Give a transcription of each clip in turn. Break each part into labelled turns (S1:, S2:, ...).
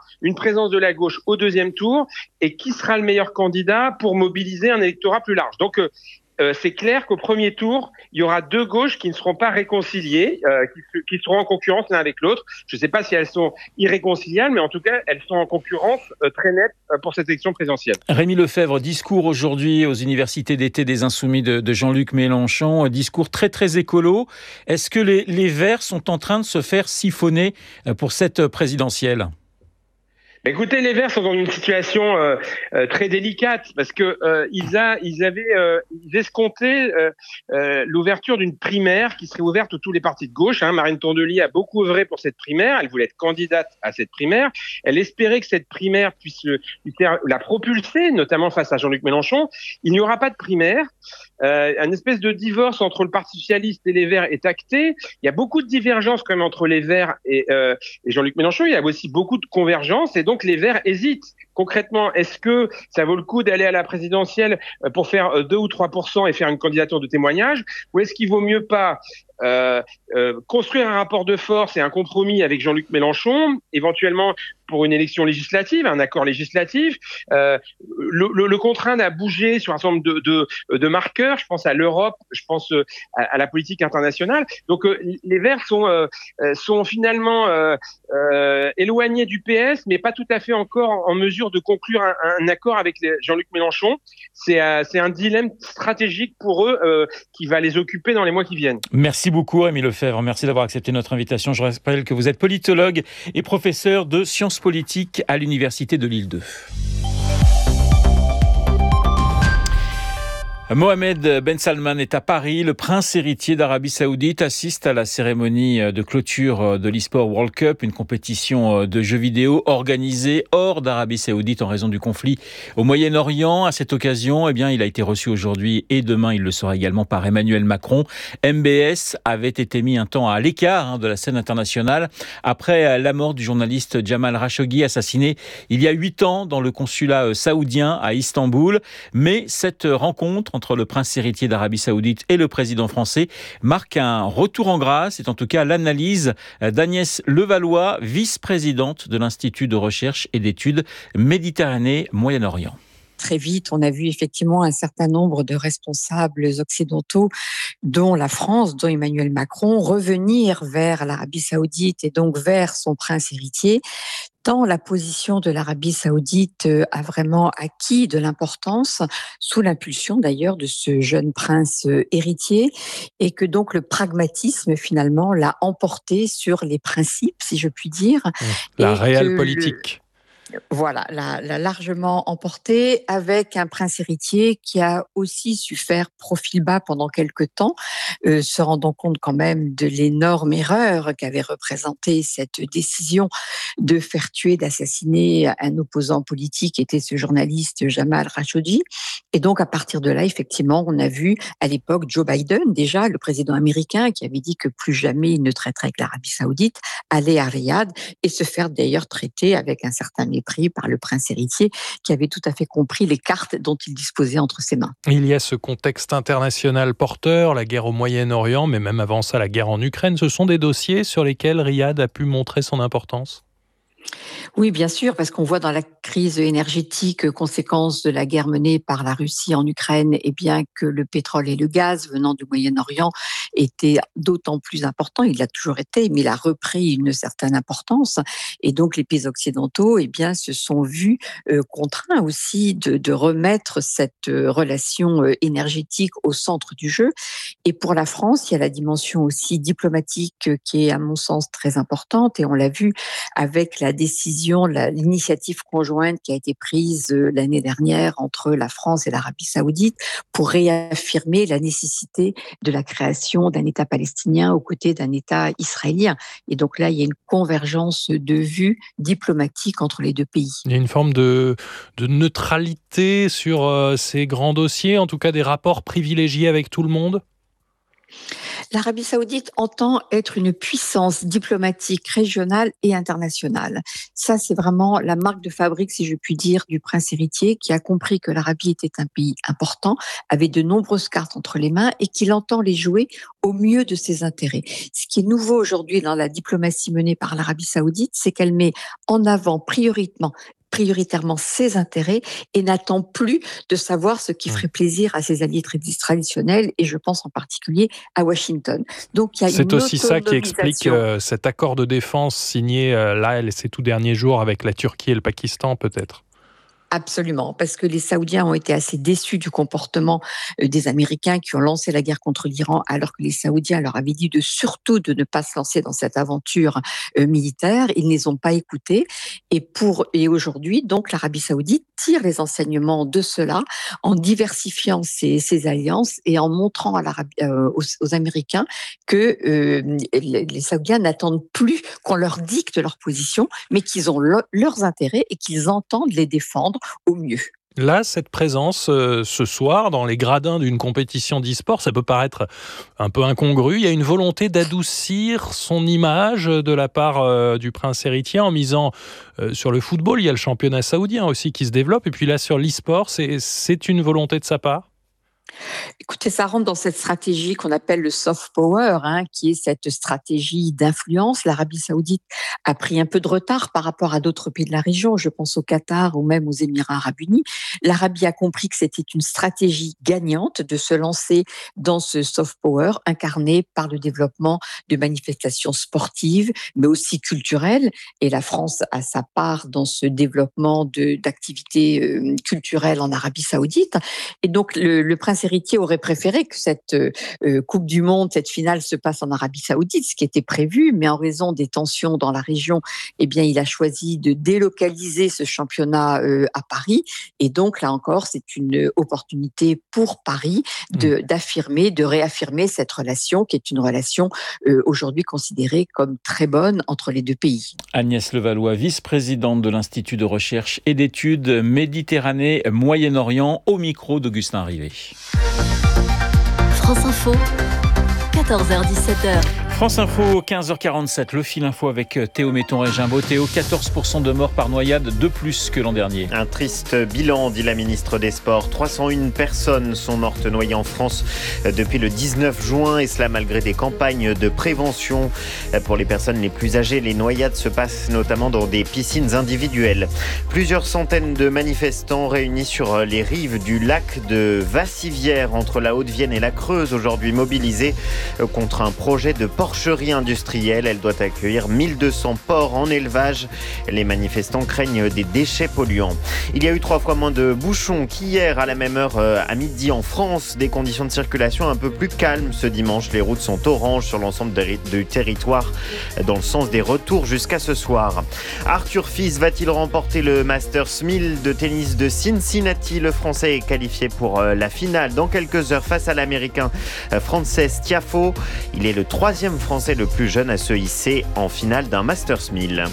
S1: une présence de la gauche au deuxième tour et qui sera le meilleur candidat pour mobiliser un électorat plus large. Donc, c'est clair qu'au premier tour, il y aura deux gauches qui ne seront pas réconciliées, qui seront en concurrence l'un avec l'autre. Je ne sais pas si elles sont irréconciliables, mais en tout cas, elles sont en concurrence très nette pour cette élection présidentielle.
S2: Rémi Lefebvre, discours aujourd'hui aux universités d'été des Insoumis de Jean-Luc Mélenchon, discours très très écolo. Est-ce que les Verts sont en train de se faire siphonner pour cette présidentielle ?
S1: Écoutez, les Verts sont dans une situation très délicate parce que ils escomptaient l'ouverture d'une primaire qui serait ouverte à tous les partis de gauche. Marine Tondelier a beaucoup œuvré pour cette primaire. Elle voulait être candidate à cette primaire. Elle espérait que cette primaire puisse la propulser, notamment face à Jean-Luc Mélenchon. Il n'y aura pas de primaire. Un espèce de divorce entre le Parti socialiste et les Verts est acté. Il y a beaucoup de divergences quand même entre les Verts et Jean-Luc Mélenchon. Il y a aussi beaucoup de convergences et donc les Verts hésitent. Concrètement, est-ce que ça vaut le coup d'aller à la présidentielle pour faire 2 ou 3% et faire une candidature de témoignage, ou est-ce qu'il vaut mieux pas construire un rapport de force et un compromis avec Jean-Luc Mélenchon, éventuellement pour une élection législative, un accord législatif, le contraindre à bouger sur un certain nombre de marqueurs. Je pense à l'Europe, je pense à la politique internationale. Donc les Verts sont finalement éloignés du PS, mais pas tout à fait encore en mesure de conclure un accord avec Jean-Luc Mélenchon. C'est un dilemme stratégique pour eux qui va les occuper dans les mois qui viennent.
S2: Merci beaucoup Rémi Lefebvre, merci d'avoir accepté notre invitation. Je rappelle que vous êtes politologue et professeur de sciences politiques à l'Université de Lille 2. Mohamed Ben Salman est à Paris. Le prince héritier d'Arabie Saoudite assiste à la cérémonie de clôture de l'eSport World Cup, une compétition de jeux vidéo organisée hors d'Arabie Saoudite en raison du conflit au Moyen-Orient. À cette occasion, il a été reçu aujourd'hui et demain, il le sera également par Emmanuel Macron. MBS avait été mis un temps à l'écart de la scène internationale après la mort du journaliste Jamal Khashoggi, assassiné il y a 8 ans dans le consulat saoudien à Istanbul. Mais cette rencontre entre le prince héritier d'Arabie Saoudite et le président français marque un retour en grâce. C'est en tout cas l'analyse d'Agnès Levallois, vice-présidente de l'Institut de recherche et d'études Méditerranée-Moyen-Orient.
S3: Très vite, on a vu effectivement un certain nombre de responsables occidentaux, dont la France, dont Emmanuel Macron, revenir vers l'Arabie Saoudite et donc vers son prince héritier, tant la position de l'Arabie Saoudite a vraiment acquis de l'importance, sous l'impulsion d'ailleurs de ce jeune prince héritier, et que donc le pragmatisme finalement l'a emporté sur les principes, si je puis dire.
S2: La réelle politique.
S3: Voilà, l'a largement emporté, avec un prince héritier qui a aussi su faire profil bas pendant quelque temps, se rendant compte quand même de l'énorme erreur qu'avait représentée cette décision de faire tuer, d'assassiner un opposant politique, qui était ce journaliste Jamal Khashoggi. Et donc à partir de là, effectivement, on a vu à l'époque Joe Biden, déjà le président américain, qui avait dit que plus jamais il ne traiterait avec l'Arabie Saoudite, aller à Riyad et se faire d'ailleurs traiter avec un certain mépris par le prince héritier, qui avait tout à fait compris les cartes dont il disposait entre ses mains.
S4: Il y a ce contexte international porteur, la guerre au Moyen-Orient, mais même avant ça, la guerre en Ukraine. Ce sont des dossiers sur lesquels Riyad a pu montrer son importance ?
S3: Oui, bien sûr, parce qu'on voit dans la crise énergétique, conséquence de la guerre menée par la Russie en Ukraine, que le pétrole et le gaz venant du Moyen-Orient étaient d'autant plus importants. Il l'a toujours été, mais il a repris une certaine importance. Et donc, les pays occidentaux, se sont vus contraints aussi de remettre cette relation énergétique au centre du jeu. Et pour la France, il y a la dimension aussi diplomatique qui est, à mon sens, très importante. Et on l'a vu avec l'initiative conjointe qui a été prise l'année dernière entre la France et l'Arabie Saoudite pour réaffirmer la nécessité de la création d'un État palestinien aux côtés d'un État israélien. Et donc là, il y a une convergence de vues diplomatiques entre les deux pays.
S4: Il y a une forme de neutralité sur ces grands dossiers, en tout cas des rapports privilégiés avec tout le monde ?
S3: L'Arabie saoudite entend être une puissance diplomatique régionale et internationale. Ça, c'est vraiment la marque de fabrique, si je puis dire, du prince héritier qui a compris que l'Arabie était un pays important, avait de nombreuses cartes entre les mains et qu'il entend les jouer au mieux de ses intérêts. Ce qui est nouveau aujourd'hui dans la diplomatie menée par l'Arabie saoudite, c'est qu'elle met en avant prioritairement ses intérêts et n'attend plus de savoir ce qui ferait plaisir à ses alliés traditionnels et je pense en particulier à Washington.
S4: Donc, il y a c'est aussi ça qui explique cet accord de défense signé là ces tout derniers jours avec la Turquie et le Pakistan peut-être.
S3: Absolument, parce que les Saoudiens ont été assez déçus du comportement des Américains qui ont lancé la guerre contre l'Iran, alors que les Saoudiens leur avaient dit surtout de ne pas se lancer dans cette aventure militaire. Ils ne les ont pas écoutés. Et aujourd'hui, donc, l'Arabie saoudite tire les enseignements de cela en diversifiant ses alliances et en montrant aux Américains que les Saoudiens n'attendent plus qu'on leur dicte leur position, mais qu'ils ont leurs intérêts et qu'ils entendent les défendre au mieux.
S4: Là, cette présence ce soir dans les gradins d'une compétition d'e-sport, ça peut paraître un peu incongru. Il y a une volonté d'adoucir son image de la part du prince héritier en misant sur le football. Il y a le championnat saoudien aussi qui se développe. Et puis là, sur l'e-sport, c'est une volonté de sa part.
S3: Écoutez, ça rentre dans cette stratégie qu'on appelle le soft power, qui est cette stratégie d'influence. L'Arabie saoudite a pris un peu de retard par rapport à d'autres pays de la région. Je pense au Qatar ou même aux Émirats arabes unis. L'Arabie a compris que c'était une stratégie gagnante de se lancer dans ce soft power incarné par le développement de manifestations sportives, mais aussi culturelles. Et la France a sa part dans ce développement d'activités culturelles en Arabie saoudite. Et donc, le prince héritier aurait préféré que cette Coupe du Monde, cette finale se passe en Arabie saoudite, ce qui était prévu, mais en raison des tensions dans la région, il a choisi de délocaliser ce championnat à Paris. Et donc, là encore, c'est une opportunité pour Paris de réaffirmer cette relation, qui est une relation aujourd'hui considérée comme très bonne entre les deux pays.
S2: Agnès Levallois, vice-présidente de l'Institut de recherche et d'études Méditerranée-Moyen-Orient, au micro d'Augustin Rivet.
S5: France Info, 14h-17h.
S2: France Info, 15h47, le fil info avec Théo Metton-Régimbaud. Théo, 14% de morts par noyade, de plus que l'an dernier.
S6: Un triste bilan, dit la ministre des Sports. 301 personnes sont mortes noyées en France depuis le 19 juin, et cela malgré des campagnes de prévention. Pour les personnes les plus âgées, les noyades se passent notamment dans des piscines individuelles. Plusieurs centaines de manifestants réunis sur les rives du lac de Vassivière, entre la Haute-Vienne et la Creuse, aujourd'hui mobilisés contre un projet de porcherie industrielle. Elle doit accueillir 1200 porcs en élevage. Les manifestants craignent des déchets polluants. Il y a eu 3 fois moins de bouchons qu'hier à la même heure à midi en France. Des conditions de circulation un peu plus calmes ce dimanche. Les routes sont oranges sur l'ensemble du territoire dans le sens des retours jusqu'à ce soir. Arthur Fils va-t-il remporter le Masters 1000 de tennis de Cincinnati? Le Français est qualifié pour la finale dans quelques heures face à l'Américain Frances Tiafoe. Il est le 3e Français le plus jeune à se hisser en finale d'un Masters 1000.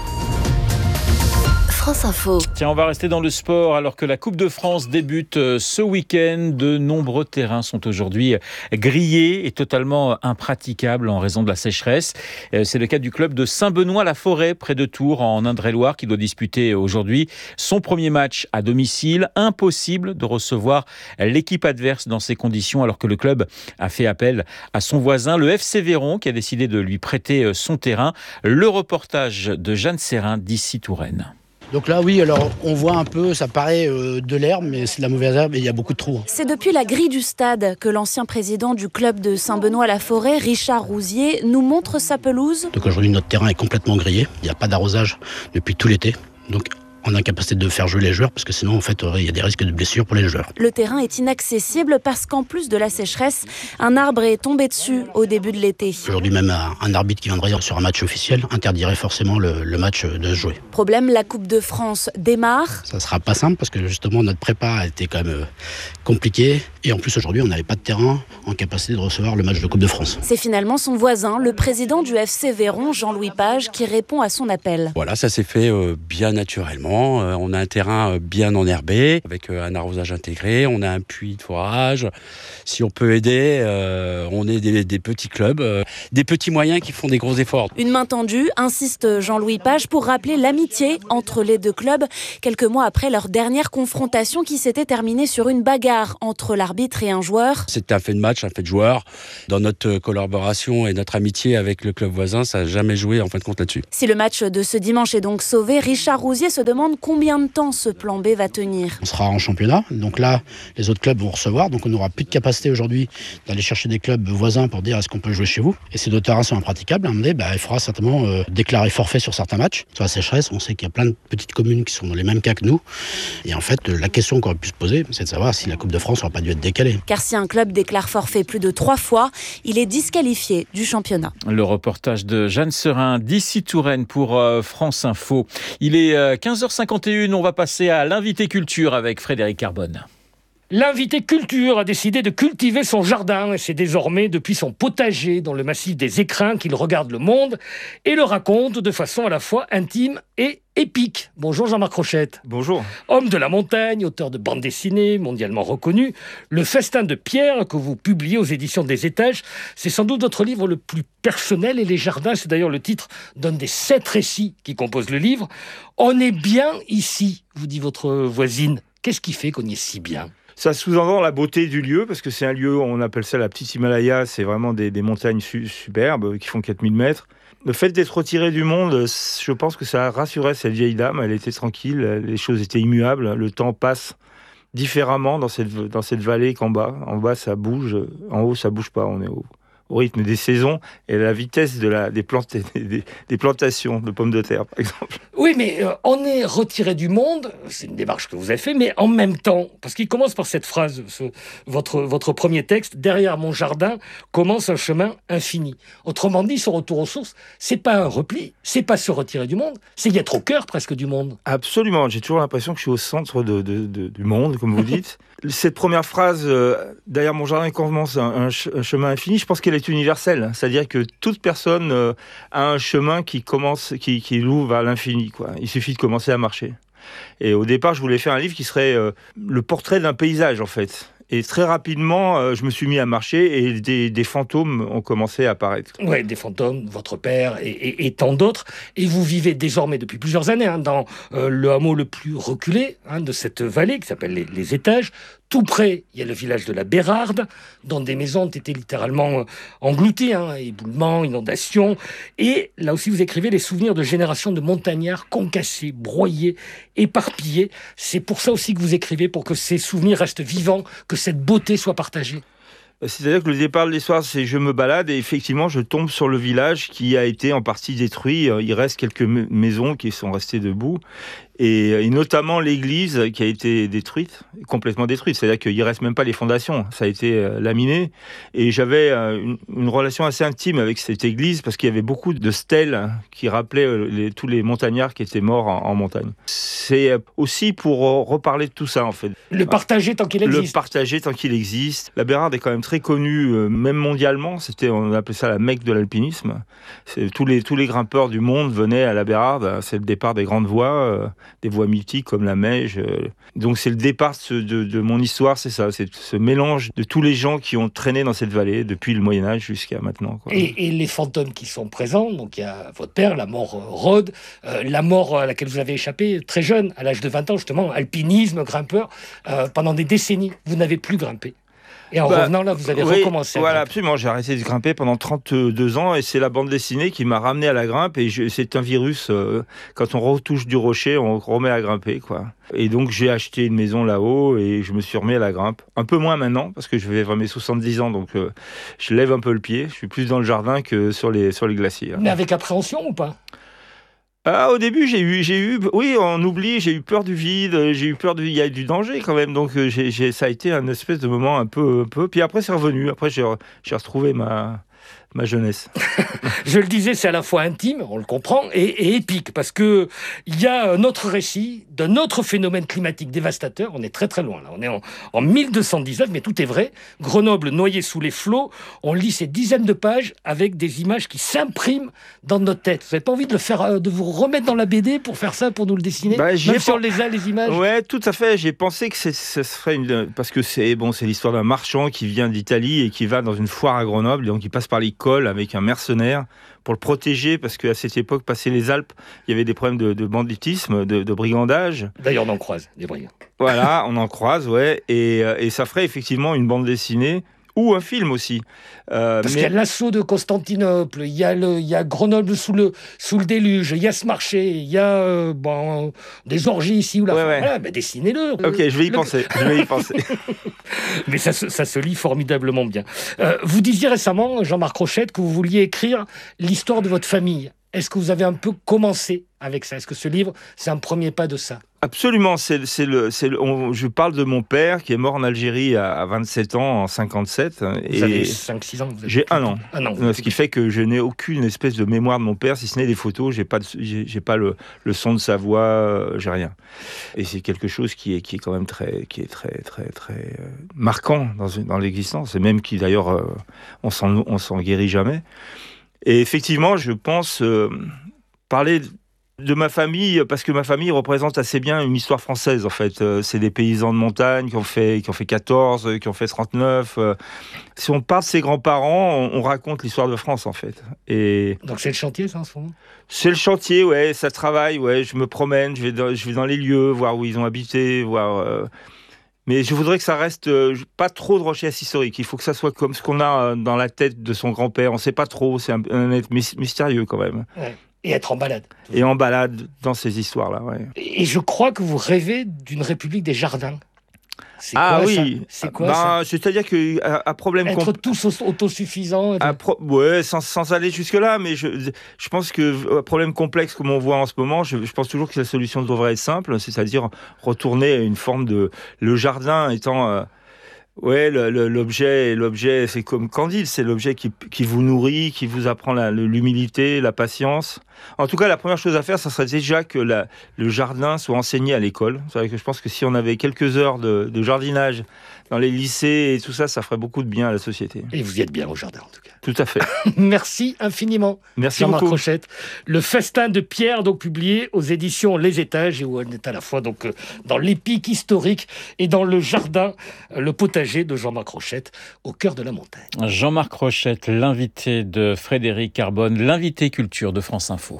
S5: France Info.
S2: Tiens, on va rester dans le sport alors que la Coupe de France débute ce week-end. De nombreux terrains sont aujourd'hui grillés et totalement impraticables en raison de la sécheresse. C'est le cas du club de Saint-Benoît-la-Forêt, près de Tours, en Indre-et-Loire, qui doit disputer aujourd'hui son premier match à domicile. Impossible de recevoir l'équipe adverse dans ces conditions alors que le club a fait appel à son voisin, le FC Véron, qui a décidé de lui prêter son terrain. Le reportage de Jeanne Serrin d'ici Touraine.
S7: Donc là, oui, alors on voit un peu, ça paraît de l'herbe, mais c'est de la mauvaise herbe et il y a beaucoup de trous.
S8: C'est depuis la grille du stade que l'ancien président du club de Saint-Benoît-la-Forêt, Richard Rousier, nous montre sa pelouse.
S7: Donc aujourd'hui, notre terrain est complètement grillé. Il n'y a pas d'arrosage depuis tout l'été. Donc on a capacité de faire jouer les joueurs parce que sinon, en fait, il y a des risques de blessures pour les joueurs.
S8: Le terrain est inaccessible parce qu'en plus de la sécheresse, un arbre est tombé dessus au début de l'été.
S7: Aujourd'hui, même un arbitre qui viendrait sur un match officiel interdirait forcément le match de se jouer.
S8: Problème, la Coupe de France démarre.
S7: Ça sera pas simple parce que justement, notre prépa a été quand même compliquée. Et en plus, aujourd'hui, on n'avait pas de terrain en capacité de recevoir le match de Coupe de France.
S8: C'est finalement son voisin, le président du FC Véron, Jean-Louis Page, qui répond à son appel.
S9: Voilà, ça s'est fait bien naturellement.
S7: différent. On a un terrain bien enherbé, avec un arrosage intégré, on a un puits de forage. Si on peut aider, on est des petits clubs, des petits moyens qui font des gros efforts.
S8: Une main tendue, insiste Jean-Louis Page, pour rappeler l'amitié entre les deux clubs, quelques mois après leur dernière confrontation qui s'était terminée sur une bagarre entre l'arbitre et un joueur.
S7: C'était un fait de match, un fait de joueur. Dans notre collaboration et notre amitié avec le club voisin, ça n'a jamais joué en fin de compte là-dessus.
S8: Si le match de ce dimanche est donc sauvé, Richard Rouzier se demande combien de temps ce plan B va tenir.
S7: On sera en championnat, donc là, les autres clubs vont recevoir, donc on n'aura plus de capacité aujourd'hui d'aller chercher des clubs voisins pour dire est-ce qu'on peut jouer chez vous. Et ces deux terrains sont impraticables. À un moment donné, il faudra certainement déclarer forfait sur certains matchs. Sur la sécheresse, on sait qu'il y a plein de petites communes qui sont dans les mêmes cas que nous. Et en fait, la question qu'on aurait pu se poser, c'est de savoir si la Coupe de France n'aurait pas dû être décalée.
S8: Car si un club déclare forfait plus de 3 fois, il est disqualifié du championnat.
S2: Le reportage de Jeanne Serin d'ici Touraine pour France Info. Il est 15h51, on va passer à l'invité culture avec Frédéric Carbone.
S5: L'invité culture a décidé de cultiver son jardin et c'est désormais depuis son potager dans le massif des Écrins qu'il regarde le monde et le raconte de façon à la fois intime et épique. Bonjour Jean-Marc Rochette.
S9: Bonjour.
S5: Homme de la montagne, auteur de bande dessinée mondialement reconnu, Le Festin de Pierre que vous publiez aux éditions des Étages, c'est sans doute votre livre le plus personnel et les jardins, c'est d'ailleurs le titre d'un des 7 récits qui composent le livre. On est bien ici, vous dit votre voisine. Qu'est-ce qui fait qu'on y est si bien ?
S9: Ça sous-entend la beauté du lieu, parce que c'est un lieu, on appelle ça la petite Himalaya, c'est vraiment des montagnes superbes qui font 4000 mètres. Le fait d'être retiré du monde, je pense que ça a rassuré cette vieille dame, elle était tranquille, les choses étaient immuables, le temps passe différemment dans cette vallée qu'en bas. En bas, ça bouge, en haut, ça bouge pas, on est au rythme des saisons et la vitesse des plantations de pommes de terre, par exemple.
S5: Oui, mais on est retiré du monde, c'est une démarche que vous avez fait, mais en même temps, parce qu'il commence par cette phrase, votre premier texte, « Derrière mon jardin commence un chemin infini ». Autrement dit, ce retour aux sources, c'est pas un repli, c'est pas se retirer du monde, c'est y être au cœur presque du monde.
S9: Absolument, j'ai toujours l'impression que je suis au centre du monde, comme vous dites. Cette première phrase, derrière mon jardin commence un chemin infini, je pense qu'elle est universelle. C'est-à-dire que toute personne a un chemin qui l'ouvre vers l'infini, quoi. Il suffit de commencer à marcher. Et au départ, je voulais faire un livre qui serait le portrait d'un paysage, en fait. Et très rapidement, je me suis mis à marcher et des fantômes ont commencé à apparaître.
S5: Oui, des fantômes, votre père et tant d'autres. Et vous vivez désormais depuis plusieurs années dans le hameau le plus reculé de cette vallée qui s'appelle les Étages. Tout près, il y a le village de la Bérarde, dont des maisons ont été littéralement englouties, éboulements, inondations. Et là aussi, vous écrivez les souvenirs de générations de montagnards concassés, broyés, éparpillés. C'est pour ça aussi que vous écrivez, pour que ces souvenirs restent vivants, que cette beauté soit partagée.
S9: C'est-à-dire que le départ de l'histoire, c'est je me balade et effectivement, je tombe sur le village qui a été en partie détruit. Il reste quelques maisons qui sont restées debout. Et notamment l'église qui a été détruite, complètement détruite. C'est-à-dire qu'il ne reste même pas les fondations. Ça a été laminé. Et j'avais une relation assez intime avec cette église parce qu'il y avait beaucoup de stèles qui rappelaient tous les montagnards qui étaient morts en montagne. C'est aussi pour reparler de tout ça, en fait.
S5: Le partager tant qu'il existe.
S9: Le partager tant qu'il existe. La Bérarde est quand même très connue, même mondialement. On appelait ça la Mecque de l'alpinisme. Tous les grimpeurs du monde venaient à la Bérarde. C'est le départ des grandes voies. Des voies mythiques comme la Meije. Donc c'est le départ de mon histoire, c'est ça, c'est ce mélange de tous les gens qui ont traîné dans cette vallée depuis le Moyen-Âge jusqu'à maintenant, quoi.
S5: Et les fantômes qui sont présents, donc il y a votre père, la mort Rhodes, la mort à laquelle vous avez échappé très jeune, à l'âge de 20 ans justement, alpinisme, grimpeur, pendant des décennies, vous n'avez plus grimpé. Et en revenant là, vous avez recommencé.
S9: Voilà, absolument. J'ai arrêté de grimper pendant 32 ans et c'est la bande dessinée qui m'a ramené à la grimpe. Et c'est un virus. Quand on retouche du rocher, on remet à grimper, quoi. Et donc j'ai acheté une maison là-haut et je me suis remis à la grimpe. Un peu moins maintenant parce que je vais vers mes 70 ans, donc je lève un peu le pied. Je suis plus dans le jardin que sur les glaciers.
S5: Mais avec appréhension ou pas ?
S9: Au début, j'ai eu, oui, on oublie, j'ai eu peur du vide, il y a du danger quand même, donc ça a été un espèce de moment un peu, puis après c'est revenu, après j'ai retrouvé ma ma jeunesse.
S5: Je le disais, c'est à la fois intime, on le comprend, et épique, parce que il y a un autre récit d'un autre phénomène climatique dévastateur. On est très très loin là. On est en 1219, mais tout est vrai. Grenoble noyée sous les flots. On lit ces dizaines de pages avec des images qui s'impriment dans notre tête. Vous n'avez pas envie de vous remettre dans la BD pour faire ça, pour nous le dessiner, même si on les a, les images.
S9: Ouais, tout à fait. J'ai pensé que ce serait parce que c'est l'histoire d'un marchand qui vient d'Italie et qui va dans une foire à Grenoble, donc il passe par les cols avec un mercenaire pour le protéger, parce qu'à cette époque, passé les Alpes, il y avait des problèmes de banditisme, de brigandage.
S5: D'ailleurs, on en croise des brigands.
S9: Voilà, on en croise, ouais, et ça ferait effectivement une bande dessinée ou un film aussi.
S5: Parce qu'il y a l'assaut de Constantinople, il y a Grenoble sous le déluge, il y a ce marché, il y a des orgies ici ou là.
S9: Ouais.
S5: Voilà, dessinez-le.
S9: Ok, je vais y penser.
S5: Mais ça se lit formidablement bien. Vous disiez récemment, Jean-Marc Rochette, que vous vouliez écrire l'histoire de votre famille. Est-ce que vous avez un peu commencé avec ça ? Est-ce que ce livre, c'est un premier pas de ça ?
S9: Absolument. Je parle de mon père qui est mort en Algérie à 27 ans, en 57.
S5: Vous avez 5-6 ans ?
S9: J'ai 1 an. Ce qui
S5: fait
S9: fait que je n'ai aucune espèce de mémoire de mon père, si ce n'est des photos. J'ai pas le son de sa voix, j'ai rien. Et c'est quelque chose qui est quand même très marquant dans l'existence, et même qui d'ailleurs, on s'en guérit jamais. Et effectivement, je pense parler de ma famille, parce que ma famille représente assez bien une histoire française, en fait. C'est des paysans de montagne qui ont fait 14, qui ont fait 39. Si on parle de ses grands-parents, on raconte l'histoire de France, en fait. Et
S5: donc c'est le chantier, ça, en ce moment ?
S9: C'est le chantier, ouais, ça travaille, ouais. Je me promène, je vais dans les lieux, voir où ils ont habité, voir... Mais je voudrais que ça reste pas trop de recherche historique. Il faut que ça soit comme ce qu'on a dans la tête de son grand-père. On ne sait pas trop, c'est un être mystérieux quand même.
S5: Ouais. Et être en balade.
S9: Et en balade dans ces histoires-là, ouais.
S5: Et je crois que vous rêvez d'une république des jardins. C'est
S9: ah
S5: quoi,
S9: oui,
S5: ça ? C'est quoi ça ?
S9: C'est-à-dire qu'à problème...
S5: Être tous autosuffisants.
S9: Ouais, sans aller jusque-là, mais je pense que problème complexe comme on voit en ce moment, je pense toujours que la solution devrait être simple, c'est-à-dire retourner à une forme de... Le jardin étant... l'objet, c'est comme Candide, c'est l'objet qui vous nourrit, qui vous apprend l'humilité, la patience. En tout cas, la première chose à faire, ça serait déjà que le jardin soit enseigné à l'école. C'est vrai que je pense que si on avait quelques heures de jardinage dans les lycées et tout ça, ça ferait beaucoup de bien à la société.
S5: Et vous y êtes bien au jardin, en tout cas.
S9: Tout à fait.
S5: Merci infiniment.
S9: Merci
S5: Jean-Marc
S9: beaucoup.
S5: Rochette. Le festin de Pierre, donc publié aux éditions Les Étages, et où on est à la fois donc dans l'épique historique et dans le jardin, le potager de Jean-Marc Rochette, au cœur de la montagne.
S2: Jean-Marc Rochette, l'invité de Frédéric Carbone, l'invité culture de France Info.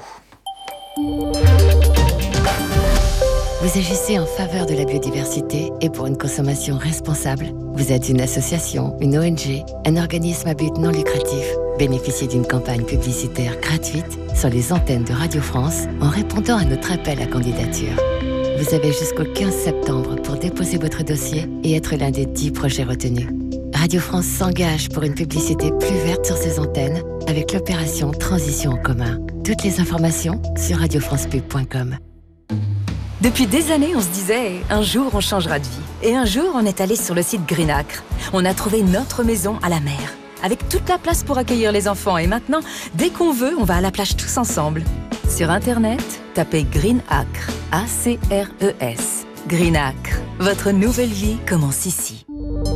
S10: Vous agissez en faveur de la biodiversité et pour une consommation responsable. Vous êtes une association, une ONG, un organisme à but non lucratif. Bénéficiez d'une campagne publicitaire gratuite sur les antennes de Radio France en répondant à notre appel à candidature. Vous avez jusqu'au 15 septembre pour déposer votre dossier et être l'un des 10 projets retenus. Radio France s'engage pour une publicité plus verte sur ses antennes avec l'opération Transition en commun. Toutes les informations sur radiofrancepub.com.
S11: Depuis des années, on se disait « un jour, on changera de vie ». Et un jour, on est allé sur le site Greenacre. On a trouvé notre maison à la mer, avec toute la place pour accueillir les enfants. Et maintenant, dès qu'on veut, on va à la plage tous ensemble. Sur Internet, tapez Greenacre, A-C-R-E-S. Greenacre, votre nouvelle vie commence ici.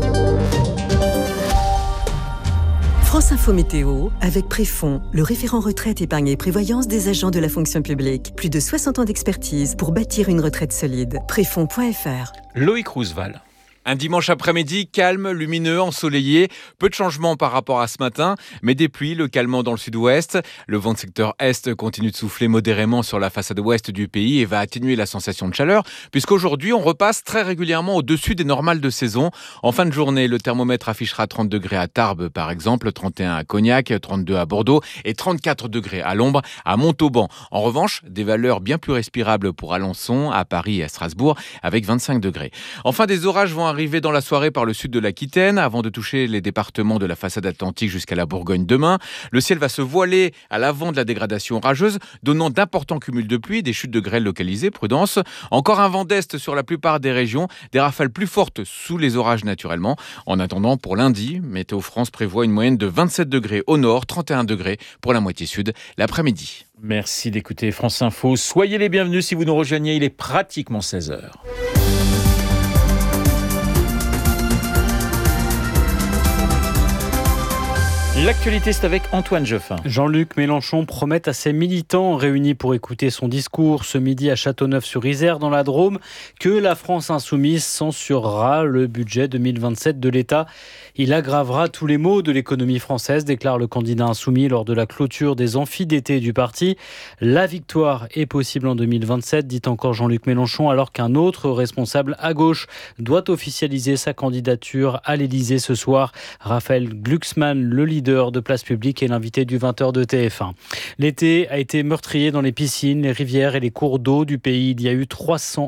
S12: France Info Météo, avec Préfond, le référent retraite, épargne et prévoyance des agents de la fonction publique. Plus de 60 ans d'expertise pour bâtir une retraite solide. Préfond.fr.
S2: Loïc Roosevelt. Un dimanche après-midi, calme, lumineux, ensoleillé. Peu de changements par rapport à ce matin, mais des pluies localement dans le sud-ouest. Le vent de secteur est continue de souffler modérément sur la façade ouest du pays et va atténuer la sensation de chaleur, puisqu'aujourd'hui, on repasse très régulièrement au-dessus des normales de saison. En fin de journée, le thermomètre affichera 30 degrés à Tarbes, par exemple, 31 à Cognac, 32 à Bordeaux et 34 degrés à l'ombre à Montauban. En revanche, des valeurs bien plus respirables pour Alençon, à Paris et à Strasbourg, avec 25 degrés. Enfin, des orages vont
S13: arriver dans la soirée par le sud de l'Aquitaine, avant de toucher les départements de la façade atlantique jusqu'à la Bourgogne demain. Le ciel va se voiler à l'avant de la dégradation orageuse, donnant d'importants cumuls de pluie, des chutes de grêle localisées, prudence. Encore un vent d'est sur la plupart des régions, des rafales plus fortes sous les orages naturellement. En attendant, pour lundi, Météo France prévoit une moyenne de 27 degrés au nord, 31 degrés pour la moitié sud l'après-midi.
S2: Merci d'écouter France Info. Soyez les bienvenus si vous nous rejoignez, il est pratiquement 16h. L'actualité, c'est avec Antoine Geoffin.
S14: Jean-Luc Mélenchon promet à ses militants réunis pour écouter son discours ce midi à Châteauneuf-sur-Isère dans la Drôme que la France insoumise censurera le budget 2027 de l'État. Il aggravera tous les maux de l'économie française, déclare le candidat insoumis lors de la clôture des amphis d'été du parti. La victoire est possible en 2027, dit encore Jean-Luc Mélenchon, alors qu'un autre responsable à gauche doit officialiser sa candidature à l'Élysée ce soir. Raphaël Glucksmann, le leader de Place Publique, est l'invité du 20h de TF1. L'été a été meurtrier dans les piscines, les rivières et les cours d'eau du pays. Il y a eu 300